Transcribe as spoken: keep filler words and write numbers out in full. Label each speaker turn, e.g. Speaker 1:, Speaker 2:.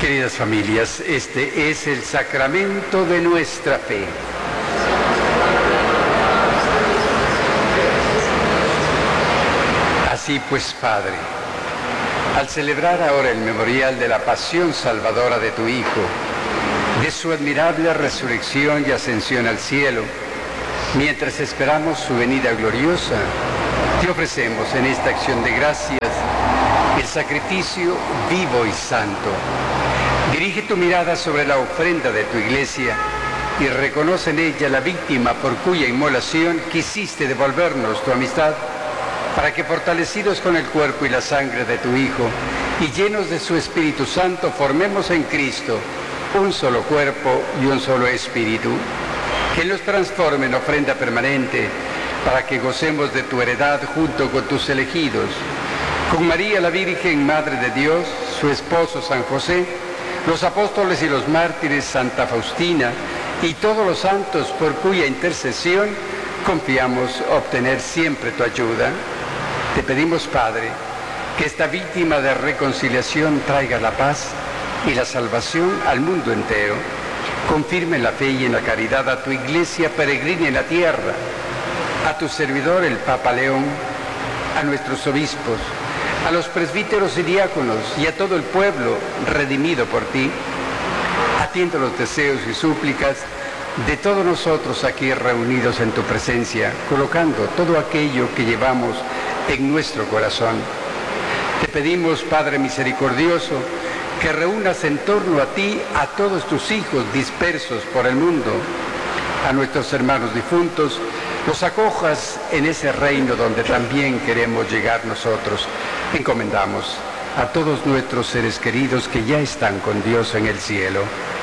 Speaker 1: Queridas familias, este es el sacramento de nuestra fe. Así pues, Padre, al celebrar ahora el memorial de la pasión salvadora de tu Hijo, de su admirable resurrección y ascensión al cielo, mientras esperamos su venida gloriosa, te ofrecemos en esta acción de gracias el sacrificio vivo y santo. Dirige tu mirada sobre la ofrenda de tu iglesia y reconoce en ella la víctima por cuya inmolación quisiste devolvernos tu amistad, para que fortalecidos con el cuerpo y la sangre de tu Hijo y llenos de su Espíritu Santo formemos en Cristo un solo cuerpo y un solo espíritu, que los transforme en ofrenda permanente para que gocemos de tu heredad junto con tus elegidos, con María la Virgen, Madre de Dios, su esposo San José, los apóstoles y los mártires, Santa Faustina y todos los santos por cuya intercesión confiamos obtener siempre tu ayuda. Te pedimos, Padre, que esta víctima de reconciliación traiga la paz y la salvación al mundo entero. Confirme en la fe y en la caridad a tu iglesia peregrina en la tierra, a tu servidor el Papa León, a nuestros obispos, a los presbíteros y diáconos y a todo el pueblo redimido por ti. Atiende los deseos y súplicas de todos nosotros aquí reunidos en tu presencia, colocando todo aquello que llevamos en nuestro corazón. Te pedimos, Padre misericordioso, que reúnas en torno a ti a todos tus hijos dispersos por el mundo, a nuestros hermanos difuntos, los acojas en ese reino donde también queremos llegar nosotros. Encomendamos a todos nuestros seres queridos que ya están con Dios en el cielo.